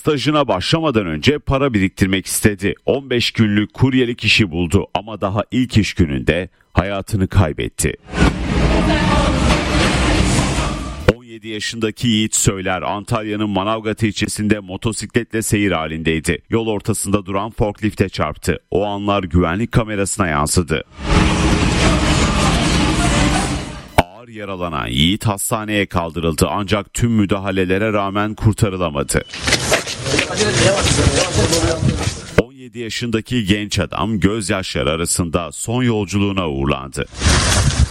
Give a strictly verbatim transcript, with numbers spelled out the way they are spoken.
Stajına başlamadan önce para biriktirmek istedi. on beş günlük kuryelik işi buldu ama daha ilk iş gününde hayatını kaybetti. on yedi yaşındaki Yiğit Söyler, Antalya'nın Manavgat ilçesinde motosikletle seyir halindeydi. Yol ortasında duran forklifte çarptı. O anlar güvenlik kamerasına yansıdı. Ağır yaralanan Yiğit hastaneye kaldırıldı ancak tüm müdahalelere rağmen kurtarılamadı. on yedi yaşındaki genç adam gözyaşları arasında son yolculuğuna uğurlandı.